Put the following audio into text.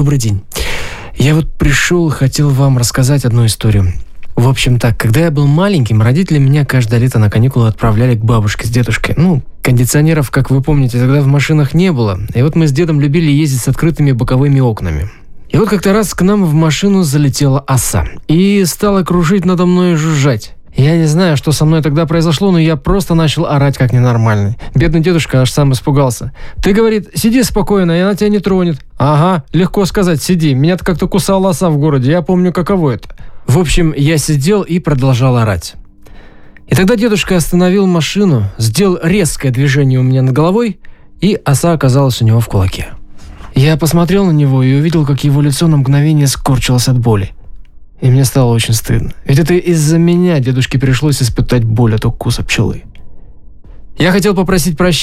Добрый день. Я вот пришел и хотел вам рассказать одну историю. В общем так, когда я был маленьким, родители меня каждое лето на каникулы отправляли к бабушке с дедушкой. Кондиционеров, как вы помните, тогда в машинах не было. И вот мы с дедом любили ездить с открытыми боковыми окнами. И вот как-то раз к нам в машину залетела оса и стала кружить надо мной и жужжать. Я не знаю, что со мной тогда произошло, но я просто начал орать как ненормальный. Бедный дедушка аж сам испугался. Ты, говорит, сиди спокойно, и она тебя не тронет. Ага, легко сказать, сиди. Меня-то как-то кусала оса в городе, я помню, каково это. В общем, я сидел и продолжал орать. И тогда дедушка остановил машину, сделал резкое движение у меня над головой, и оса оказалась у него в кулаке. Я посмотрел на него и увидел, как его лицо на мгновение скорчилось от боли. И мне стало очень стыдно. Ведь это из-за меня дедушке пришлось испытать боль от укуса пчелы. Я хотел попросить прощения